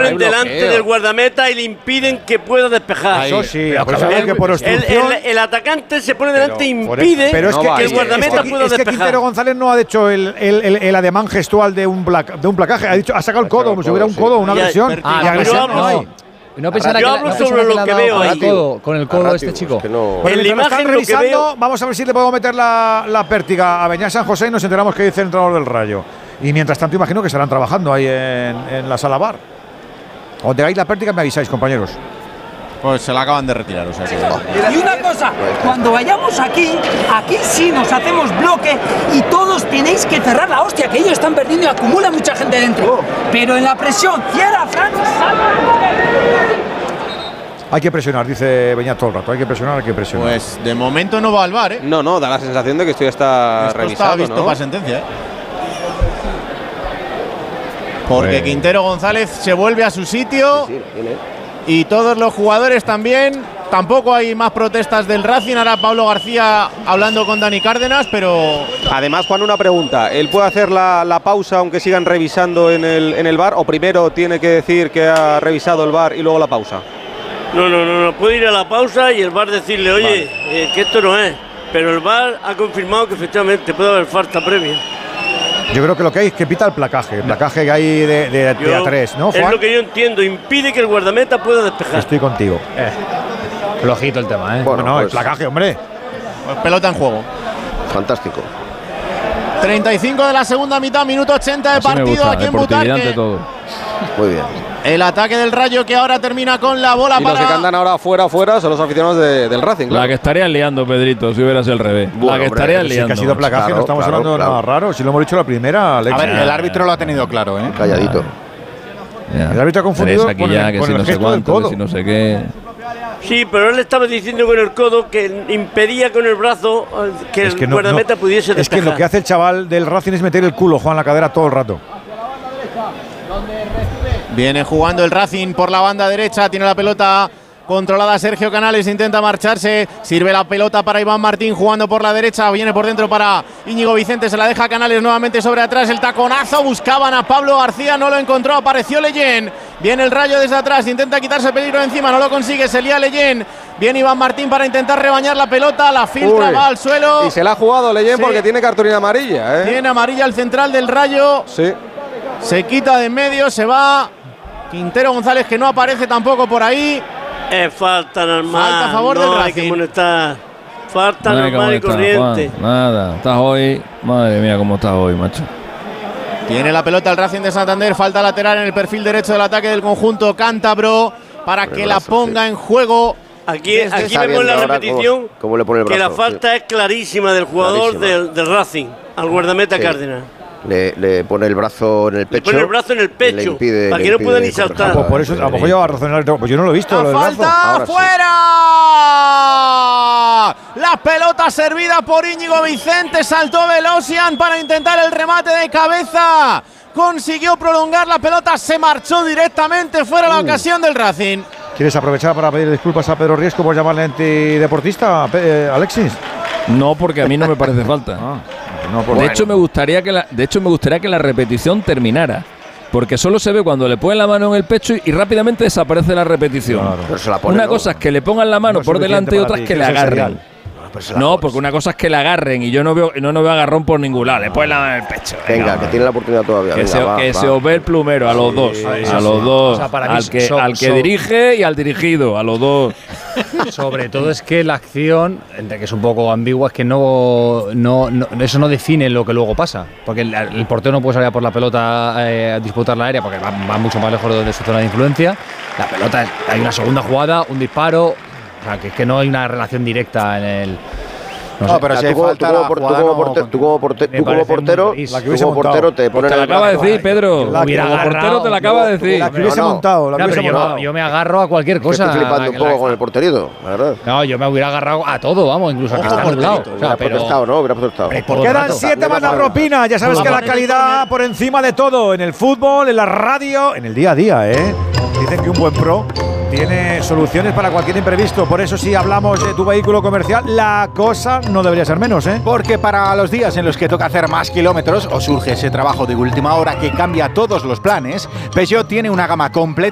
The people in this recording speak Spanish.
corren delante del guardameta y le impiden que pueda despejar. Eso sí, que por obstrucción. El atacante se pone delante e impide que el guardameta pueda despejar. Es que Quintero González no ha hecho el ademán gestual de un placaje. Ha sacado el codo, como si hubiera un codo, una agresión. Y agresión no hay. No pensará yo hablo sobre lo que veo ahí. Con el codo este chico. Bueno, en la imagen revisando, vamos a ver si le podemos meter la pértiga a Beñat San José y nos enteramos que dice el entrenador del Rayo. Y mientras tanto imagino que estarán trabajando ahí en la sala bar. Cuando tengáis la pértiga me avisáis, compañeros. Pues se la acaban de retirar, o sea que… Y una cosa, cuando vayamos aquí sí nos hacemos bloque y todos tenéis que cerrar la hostia, que ellos están perdiendo y acumula mucha gente dentro. Pero en la presión, cierra, Fran, Hay que presionar, dice Beñat todo el rato. Hay que presionar. Pues de momento no va al bar, ¿eh? No, da la sensación de que esto ya está revisado, está visto, ¿no? para sentencia, ¿eh? Porque Quintero González se vuelve a su sitio. Sí, y todos los jugadores también. Tampoco hay más protestas del Racing. Ahora Pablo García hablando con Dani Cárdenas, pero… Además, Juan, una pregunta. ¿Él puede hacer la pausa aunque sigan revisando en el VAR? ¿O primero tiene que decir que ha revisado el VAR y luego la pausa? No. Puede ir a la pausa y el VAR decirle, oye, que esto no es. Pero el VAR ha confirmado que efectivamente puede haber falta previa. Yo creo que lo que hay es que pita el placaje que hay de A3, ¿no, Juan? Es lo que yo entiendo, impide que el guardameta pueda despejar. Estoy contigo. Flojito el tema, ¿eh? Bueno, el placaje, hombre. Pues pelota en juego. Fantástico. 35 de la segunda mitad, minuto 80 de partido aquí en Butarque. Muy bien. El ataque del Rayo que ahora termina con la bola y para… los que andan ahora fuera son los aficionados del Racing. Claro. La que estarían liando, Pedrito, si hubieras el revés. Bueno, la que estarían liando. Que ha sido placaje, no estamos hablando de nada raro. Si lo hemos dicho la primera, Alex. A ver, el árbitro lo ha tenido claro, ¿eh? Calladito. El árbitro ha confundido aquí ya, que si no sé cuánto, que si no sé qué… Sí, pero él estaba diciendo con el codo que impedía con el brazo que el guardameta pudiese despejar. Es que lo que hace el chaval del Racing es meter el culo, Juan, la cadera todo el rato. Viene jugando el Racing por la banda derecha, tiene la pelota controlada Sergio Canales, intenta marcharse, sirve la pelota para Iván Martín jugando por la derecha, viene por dentro para Íñigo Vicente, se la deja Canales nuevamente sobre atrás, el taconazo, buscaban a Pablo García, no lo encontró, apareció Leyen, viene el Rayo desde atrás, intenta quitarse el peligro de encima, no lo consigue, se lía Leyen, viene Iván Martín para intentar rebañar la pelota, la filtra, va al suelo. Y se la ha jugado Leyen porque tiene cartulina amarilla, ¿eh? Tiene amarilla el central del Rayo. Sí. Se quita de en medio, se va Quintero González, que no aparece tampoco por ahí. Es falta normal. Falta a favor del Racing. Hay que molestar. Falta normal y corriente. Juan, nada, estás hoy… Madre mía, cómo estás hoy, macho. Tiene la pelota el Racing de Santander, falta lateral en el perfil derecho del ataque del conjunto cántabro para que la ponga en juego. Aquí vemos la repetición cómo le pone el brazo, que la falta es clarísima del jugador del Racing al guardameta Cárdenas. Le pone el brazo en el pecho. Le pone el brazo en el pecho para que no pueda ni saltar. Por eso a lo mejor lleva razón. Pues yo no lo he visto. ¡La falta fuera! La pelota servida por Íñigo Vicente. Saltó Velosian para intentar el remate de cabeza. Consiguió prolongar la pelota. Se marchó directamente fuera la ocasión del Racing. ¿Quieres aprovechar para pedir disculpas a Pedro Riesco por llamarle antideportista, Alexis? No, porque a mí no me parece falta. De hecho, me gustaría que la repetición terminara. Porque solo se ve cuando le ponen la mano en el pecho y rápidamente desaparece la repetición. Claro. Una cosa es que le pongan la mano por delante y otra es que le agarren. No, porque una cosa es que le agarren y yo no veo agarrón por ningún lado. Le ponen la mano en el pecho. Venga, que tiene la oportunidad todavía. Que se os ve el plumero a los dos. A los dos. O sea, al que dirige y al dirigido. A los dos. Sobre todo es que la acción, entre que es un poco ambigua, es que eso no define lo que luego pasa. Porque el portero no puede salir por la pelota a disputar la área porque va mucho más lejos de su zona de influencia. La pelota, hay una segunda jugada, un disparo. O sea, que es que no hay una relación directa en el… No, pero si hay falta tú como portero te pones… Te la acaba de decir, Pedro. Como portero te la acaba de decir. La que hubiese montado. Yo me agarro a cualquier cosa. Estoy flipando un poco con el porterito, la verdad. No, yo me hubiera agarrado a todo, vamos, incluso a que está por un lado. Hubiera protestado, ¿no? Hubiera protestado. Quedan 7 más la propina. Ya sabes que la calidad por encima de todo. En el fútbol, en la radio, en el día a día, ¿eh? Dicen que un buen pro tiene soluciones para cualquier imprevisto. Por eso, si hablamos de tu vehículo comercial, la cosa no debería ser menos, ¿eh? Porque para los días en los que toca hacer más kilómetros o surge ese trabajo de última hora que cambia todos los planes, Peugeot tiene una gama completa